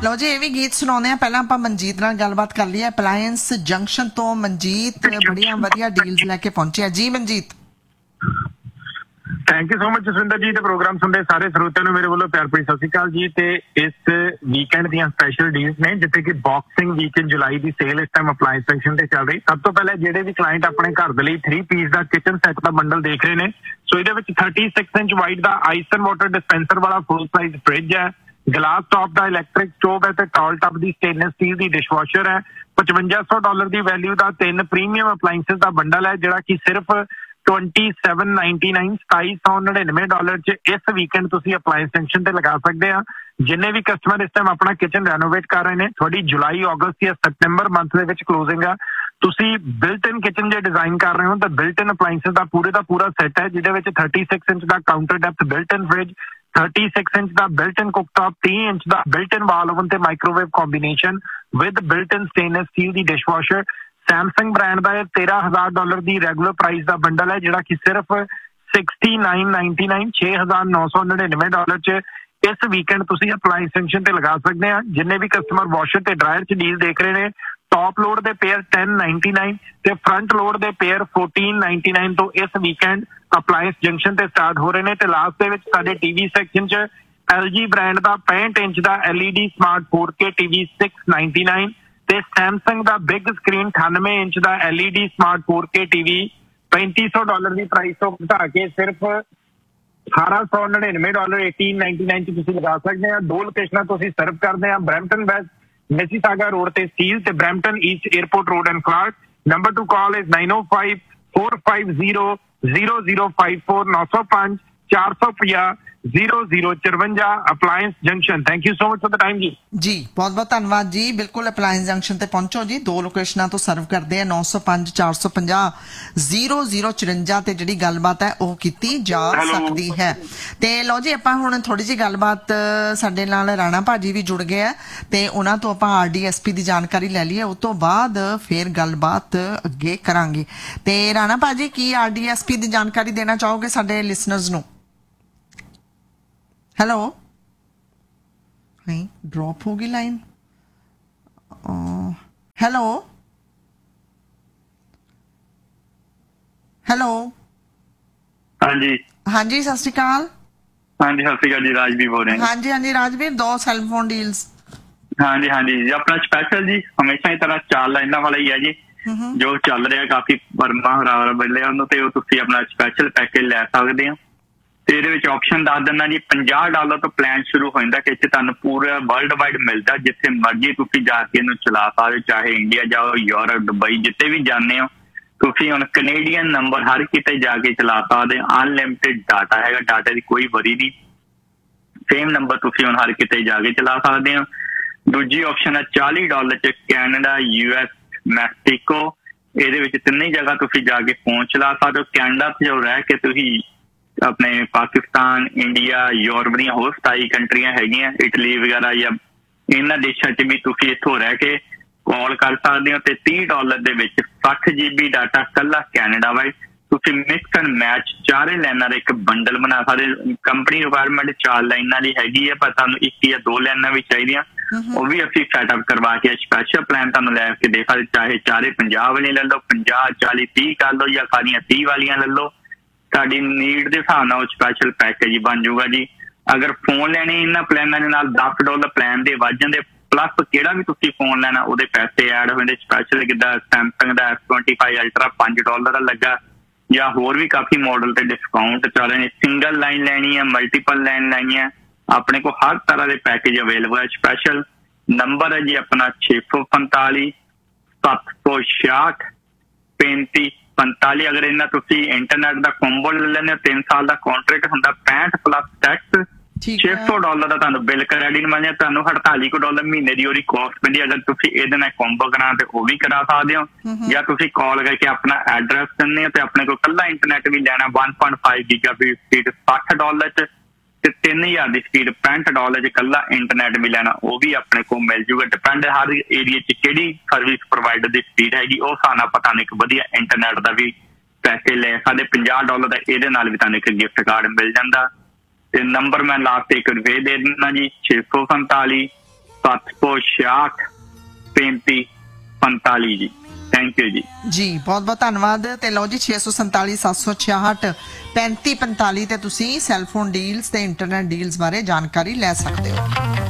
ਲਓ ਜੀ, ਇਹ ਵੀ ਗੀਤ ਸੁਣਾਉਂਦੇ ਆ। ਪਹਿਲਾਂ ਆਪਾਂ ਮਨਜੀਤ ਨਾਲ ਗੱਲਬਾਤ ਕਰ ਲਈ। ਅਪਲਾਇੰਸ ਜੰਕਸ਼ਨ ਤੋਂ ਮਨਜੀਤ ਬੜੀਆਂ ਵਧੀਆ ਡੀਲਸ ਲੈ ਕੇ ਪਹੁੰਚਿਆ ਜੀ। Manjeet, thank you so much Jaswinder ਜੀ। ਤੇ ਪ੍ਰੋਗਰਾਮ ਸੁਣਦੇ ਸਾਰੇ ਸਰੋਤਿਆਂ ਨੂੰ ਮੇਰੇ ਵੱਲੋਂ ਪਿਆਰ ਭਰੀ ਸਤਿ ਸ਼੍ਰੀ ਅਕਾਲ ਜੀ। ਤੇ ਇਸ ਵੀਕਐਂਡ ਦੀਆਂ ਸਪੈਸ਼ਲ ਡੀਲਸ ਨੇ, ਜਿੱਥੇ ਕਿ ਬਾਕਸਿੰਗ ਵੀਕ ਇਨ ਜੁਲਾਈ ਦੀ ਸੇਲ ਇਸ ਟਾਈਮ ਅਪਲਾਇੰਸ ਸੈਕਸ਼ਨ ਤੇ ਚੱਲ ਰਹੀ। ਸਭ ਤੋਂ ਪਹਿਲਾਂ ਜਿਹੜੇ ਵੀ ਕਲਾਇੰਟ ਆਪਣੇ ਘਰ ਦੇ ਲਈ 3 ਪੀਸ ਦਾ ਕਿਚਨ ਸੈੱਟ ਦਾ ਬੰਡਲ ਦੇਖ ਰਹੇ ਨੇ, ਸੋ ਇਹਦੇ ਵਿੱਚ 36 inch wide the ice and water dispenser ਵਾਲਾ ਫੁੱਲ ਸਾਈਜ਼ ਫ੍ਰਿਜ ਹੈ, ਗਲਾਸ ਟਾਪ ਦਾ ਇਲੈਕਟ੍ਰਿਕ ਸਟੋਵ ਹੈ ਤੇ ਟਾਲ ਟਾਪ ਦੀ ਸਟੇਨਲੈਸ ਸਟੀਲ ਦੀ ਡਿਸ਼ਵਾਸ਼ਰ ਹੈ। $5500 ਦੀ ਵੈਲਿਊ ਦਾ 3 ਪ੍ਰੀਮੀਅਮ ਅਪਲਾਇੰਸਸ ਦਾ ਬੰਡਲ ਹੈ, ਜਿਹੜਾ ਕਿ ਸਿਰਫ $2799 ਚ ਇਸ ਵੀਕਐਂਡ ਤੁਸੀਂ ਅਪਲਾਇੰਸ ਸੈਕਸ਼ਨ ਤੇ ਲਗਾ ਸਕਦੇ ਆ। ਜਿੰਨੇ ਵੀ ਕਸਟਮਰ ਇਸ ਟਾਈਮ ਆਪਣਾ ਕਿਚਨ ਰੈਨੋਵੇਟ ਕਰ ਰਹੇ ਨੇ, ਤੁਹਾਡੀ ਜੁਲਾਈ, ਅਗਸਤ ਜਾਂ ਸਤੰਬਰ ਮੰਥ ਦੇ ਵਿੱਚ ਕਲੋਜ਼ਿੰਗ ਆ। ਤੁਸੀਂ ਬਿਲਟ ਇਨ ਕਿਚਨ ਜੇ ਡਿਜ਼ਾਈਨ ਕਰ ਰਹੇ ਹੋ ਤਾਂ ਬਿਲਟ ਇਨ ਅਪਲਾਇੰਸਸ ਦਾ ਪੂਰਾ ਸੈੱਟ ਹੈ, ਜਿਹਦੇ ਵਿੱਚ 36 ਇੰਚ ਦਾ ਕਾਊਂਟਰ ਡੈਪਥ ਬਿਲਟ ਇਨ ਫ੍ਰਿਜ, 36 ਇੰਚ ਦਾ ਬਿਲਟ ਇਨ ਕੁਕਟਾਪ, 30 ਇੰਚ ਦਾ ਬਿਲਟ ਇਨ ਵਾਲ ਓਵਨ ਤੇ microwave combination with built in stainless steel the dishwasher. Samsung brand ਦਾ ਇਹ $13,000 ਦੀ ਰੈਗੂਲਰ ਪ੍ਰਾਈਸ ਦਾ ਬੰਡਲ ਹੈ, ਜਿਹੜਾ ਕਿ ਸਿਰਫ $6999 $6,999 ਚ ਇਸ ਵੀਕਐਂਡ ਤੁਸੀਂ ਅਪਲਾਇੰਸ ਸੈਕਸ਼ਨ ਤੇ ਲਗਾ ਸਕਦੇ ਆ। ਜਿੰਨੇ ਵੀ ਕਸਟਮਰ ਵਾਸ਼ਰ ਤੇ ਡਰਾਇਰ ਚ ਡੀਲ ਦੇਖ ਰਹੇ ਨੇ, ਟੌਪ ਲੋਡ ਦੇ ਪੇਅਰ $1099 ਤੇ ਫਰੰਟ ਲੋਡ ਦੇ ਪੇਅਰ $1499 ਤੋਂ ਇਸ ਵੀਕਐਂਡ ਅਪਲਾਇੰਸ ਜੰਕਸ਼ਨ ਤੇ ਸਟਾਰਟ ਹੋ ਰਹੇ ਨੇ। ਤੇ ਲਾਸਟ ਦੇ ਵਿੱਚ ਸਾਡੇ ਟੀਵੀ ਸੈਕਸ਼ਨ ਚ LG ਬ੍ਰਾਂਡ ਦਾ 65 ਇੰਚ ਦਾ LED ਸਮਾਰਟ 4K TV $699 ਤੇ ਸੈਮਸੰਗ ਦਾ ਬਿਗ ਸਕਰੀਨ 98 ਇੰਚ ਦਾ LED ਸਮਾਰਟ 4K TV $3500 ਦੀ ਪ੍ਰਾਈਸ ਤੋਂ ਘਟਾ ਕੇ ਸਿਰਫ $1899 $1899 ਚ ਤੁਸੀਂ ਲਗਾ ਸਕਦੇ ਆ। 2 ਲੋਕੇਸ਼ਨਾਂ ਤੋਂ ਅਸੀਂ ਸਰਵ ਕਰਦੇ ਆ, ਬਰੈਂਪਟਨ ਵੈਸਟ ਮਿਸੀਸਾਗਾ ਰੋਡ ਤੇ ਸਟੀਲ ਤੇ Brampton East airport road and Clark. Number two call is 9054500054 905 450 0054 appliance junction. Thank you so much for the time ਜੀ। ਬਹੁਤ ਧੰਨਵਾਦ ਜੀ। ਬਿਲਕੁਲ ਅਪਲਾਇੰਸ ਜੰਕਸ਼ਨ ਤੇ ਪਹੁੰਚੋ ਜੀ। 2 ਲੋਕੇਸ਼ਨਾਂ ਤੋਂ ਸਰਵ ਕਰਦੇ ਆ। 905 450 0054 ਤੇ ਜਿਹੜੀ ਗੱਲਬਾਤ ਹੈ ਉਹ ਕੀਤੀ ਜਾ ਸਕਦੀ ਹੈ। ਤੇ ਲਓ ਜੀ, ਆਪਾਂ ਹੁਣ ਥੋੜੀ ਜਿਹੀ ਗੱਲਬਾਤ, ਸਾਡੇ ਨਾਲ ਰਾਣਾ ਭਾਜੀ ਵੀ ਜੁੜ ਗਏ ਆ ਤੇ ਉਹਨਾਂ ਤੋਂ ਆਪਾਂ RDSP ਦੀ ਜਾਣਕਾਰੀ ਲੈ ਲਈਏ। ਉਸ ਤੋਂ ਬਾਅਦ ਫਿਰ ਗੱਲਬਾਤ ਅੱਗੇ ਕਰਾਂਗੇ। ਤੇ ਰਾਣਾ ਭਾਜੀ, ਕੀ RDSP ਦੀ ਜਾਣਕਾਰੀ ਦੇਣਾ ਚਾਹੋਗੇ ਸਾਡੇ ਲਿਸਨਰਸ ਨੂੰ? हेलो, नहीं ड्रॉप होगी लाइन। हेलो हेलो, हाँ जी हाँ जी, सत श्री अकाल। हाँ जी, सत श्री अकाल जी, राजवीर बोल रहे हैं। हाँ जी राजवीर, 2 सेलफोन डील्स। हाँ जी अपना स्पेशल जी हमेशा ही तरह 4 लाइना वाला ही है जी, जो चल रहा काफी वर्मा हरार बल्ले अपना स्पेशल पैकेज लै सकते हो। ਤੇ ਇਹਦੇ ਵਿੱਚ ਆਪਸ਼ਨ ਦੱਸ ਦਿੰਦਾ ਜੀ, $50 ਤੋਂ ਪਲਾਨ ਸ਼ੁਰੂ ਹੋ ਜਾਂਦਾ ਕਿ ਤੁਹਾਨੂੰ ਪੂਰਾ ਵਰਲਡ ਵਾਈਡ ਮਿਲਦਾ, ਜਿੱਥੇ ਮਰਜ਼ੀ ਤੁਸੀਂ ਜਾ ਕੇ ਇਹਨੂੰ ਚਲਾ ਸਕਦੇ, ਚਾਹੇ ਇੰਡੀਆ ਜਾਓ, ਯੂਰਪ, ਦੁਬਈ, ਜਿੱਥੇ ਵੀ ਜਾਂਦੇ ਹੋ ਤੁਸੀਂ ਹੁਣ ਕੈਨੇਡੀਅਨ ਨੰਬਰ ਹਰ ਕਿਤੇ ਜਾ ਕੇ ਚਲਾ ਸਕਦੇ। ਅਨਲਿਮਿਟਿਡ ਡਾਟਾ ਹੈਗਾ, ਡਾਟਾ ਦੀ ਕੋਈ ਵਰੀ ਨਹੀਂ। ਸੇਮ ਨੰਬਰ ਤੁਸੀਂ ਹੁਣ ਹਰ ਕਿਤੇ ਜਾ ਕੇ ਚਲਾ ਸਕਦੇ ਹੋ। ਦੂਜੀ ਆਪਸ਼ਨ ਹੈ $40 ਚ ਕੈਨੇਡਾ, US, ਮੈਕਸੀਕੋ। ਇਹਦੇ ਵਿੱਚ 3 ਜਗ੍ਹਾ ਤੁਸੀਂ ਜਾ ਕੇ ਫੋਨ ਚਲਾ ਸਕਦੇ ਹੋ। ਕੈਨੇਡਾ ਚ ਜੋ ਰਹਿ ਕੇ ਤੁਸੀਂ ਆਪਣੇ ਪਾਕਿਸਤਾਨ, ਇੰਡੀਆ, ਯੂਰਪ ਦੀਆਂ ਹੋਰ 27 ਕੰਟਰੀਆਂ ਹੈਗੀਆਂ, ਇਟਲੀ ਵਗੈਰਾ, ਜਾਂ ਇਹਨਾਂ ਦੇਸ਼ਾਂ 'ਚ ਵੀ ਤੁਸੀਂ ਇੱਥੋਂ ਰਹਿ ਕੇ ਕਾਲ ਕਰ ਸਕਦੇ ਹੋ। ਤੇ $30 ਦੇ ਵਿੱਚ 60 GB ਡਾਟਾ ਕੱਲਾ ਕੈਨੇਡਾ ਵਾਈਡ। ਤੁਸੀਂ ਮਿਕਸ ਐਂਡ ਮੈਚ 4 ਲਾਈਨਾਂ ਦਾ ਇੱਕ ਬੰਡਲ ਬਣਾ ਸਕਦੇ। ਕੰਪਨੀ ਰਿਕੁਆਇਰਮੈਂਟ 4 ਲਾਈਨਾਂ ਦੀ ਹੈਗੀ ਹੈ, ਪਰ ਤੁਹਾਨੂੰ 1 ਜਾਂ 2 ਲਾਈਨਾਂ ਵੀ ਚਾਹੀਦੀਆਂ, ਉਹ ਵੀ ਅਸੀਂ ਸੈਟਅਪ ਕਰਵਾ ਕੇ ਸਪੈਸ਼ਲ ਪਲਾਨ ਤੁਹਾਨੂੰ ਲੈ ਕੇ ਦੇ ਸਕਦੇ। ਚਾਹੇ 50 ਵਾਲੀ ਲੈ ਲਓ, 50, 40, 30 ਕਰ ਲਓ, ਜਾਂ ਸਾਰੀਆਂ 30 ਵਾਲੀਆਂ ਲੈ ਲਓ। ਤੁਹਾਡੀ ਨੀਡ ਦੇ ਹਿਸਾਬ ਨਾਲ ਉਹ ਸਪੈਸ਼ਲ ਪੈਕੇਜ ਬਣ ਜਾਊਗਾ ਜੀ। ਅਗਰ ਫੋਨ ਲੈਣੇ ਇਹਨਾਂ ਪਲਾਨਾਂ ਦੇ ਨਾਲ $10 ਪਲਾਨ ਦੇ ਵੱਧ ਜਾਂਦੇ, ਪਲੱਸ ਕਿਹੜਾ ਵੀ ਤੁਸੀਂ ਫੋਨ ਲੈਣਾ ਉਹਦੇ ਪੈਸੇ ਐਡ ਹੋ ਜਾਂਦੇ। ਸਪੈਸ਼ਲ ਜਿੱਦਾਂ ਸੈਮਸੰਗ ਦਾ S25 ਅਲਟਰਾ $5 ਦਾ ਲੱਗਾ, ਜਾਂ ਹੋਰ ਵੀ ਕਾਫੀ ਮਾਡਲ ਤੇ ਡਿਸਕਾਊਂਟ ਚੱਲ ਰਹੇ ਨੇ। ਸਿੰਗਲ ਲਾਈਨ ਲੈਣੀ ਹੈ, ਮਲਟੀਪਲ ਲਾਈਨ ਲੈਣੀ ਹੈ, ਆਪਣੇ ਕੋਲ ਹਰ ਤਰ੍ਹਾਂ ਦੇ ਪੈਕੇਜ ਅਵੇਲੇਬਲ ਹੈ। ਸਪੈਸ਼ਲ ਨੰਬਰ ਹੈ ਜੀ ਆਪਣਾ 645 766 3545। ਅਗਰ ਇਹਨਾਂ ਤੁਸੀਂ ਇੰਟਰਨੈਟ ਦਾ ਕੰਬੋ ਲੈ ਲੈਂਦੇ ਹੋ, 3 ਸਾਲ ਦਾ ਕੰਟਰੈਕਟ ਹੁੰਦਾ, 65 ਪਲੱਸ ਟੈਕਸ, $600 ਦਾ ਤੁਹਾਨੂੰ ਬਿੱਲ ਕ੍ਰੈਡਿਟ ਮਿਲ ਜਾਂਦਾ। ਤੁਹਾਨੂੰ $48 ਮਹੀਨੇ ਦੀ ਉਹਦੀ ਕਾਸਟ ਪੈਂਦੀ। ਅਗਰ ਤੁਸੀਂ ਇਹਦੇ ਨਾਲ ਕੰਬੋ ਕਰਾਉਣਾ ਤੇ ਉਹ ਵੀ ਕਰਾ ਸਕਦੇ ਹੋ, ਜਾਂ ਤੁਸੀਂ ਕਾਲ ਕਰਕੇ ਆਪਣਾ ਐਡਰੈਸ ਦਿੰਦੇ ਹੋ ਤੇ ਆਪਣੇ ਕੋਲ ਕੱਲਾ ਇੰਟਰਨੈਟ ਵੀ ਲੈਣਾ 1.5 GB ਸਪੀਡ $60 ਚ, ਤੇ 3000 ਦੀ ਸਪੀਡ $65 ਚ ਕੱਲਾ ਇੰਟਰਨੈਟ ਵੀ ਲੈਣਾ, ਉਹ ਵੀ ਆਪਣੇ ਕੋਲ ਮਿਲ ਜੂਗਾ। ਡਿਪੈਂਡ ਹਰ ਏਰੀਆ ਚ ਕਿਹੜੀ ਸਰਵਿਸ ਪ੍ਰੋਵਾਈਡਰ ਦੀ ਸਪੀਡ ਹੈਗੀ, ਉਹ ਸਾਨੂੰ ਪਤਾ ਨਹੀਂ। ਇੱਕ ਵਧੀਆ ਇੰਟਰਨੈਟ ਦਾ ਵੀ ਪੈਸੇ ਲੈ ਸਕਦੇ। $50 ਦਾ ਇਹਦੇ ਨਾਲ ਵੀ ਤੁਹਾਨੂੰ ਇੱਕ ਗਿਫਟ ਕਾਰਡ ਮਿਲ ਜਾਂਦਾ। ਤੇ ਨੰਬਰ ਮੈਂ ਲਾਸਟ ਇੱਕ ਰੁਪਏ ਦੇ ਦਿੰਦਾ ਜੀ, 647 766 35 45 ਜੀ। ਥੈਂਕ ਯੂ ਜੀ। ਜੀ ਬਹੁਤ ਬਹੁਤ ਧੰਨਵਾਦ। ਤੇ ਲਓ ਜੀ 647 766 35 45 ਤੇ ਤੁਸੀਂ ਸੈਲਫੋਨ ਡੀਲਸ ਤੇ ਇੰਟਰਨੈਟ ਡੀਲਸ ਬਾਰੇ ਜਾਣਕਾਰੀ ਲੈ ਸਕਦੇ ਹੋ।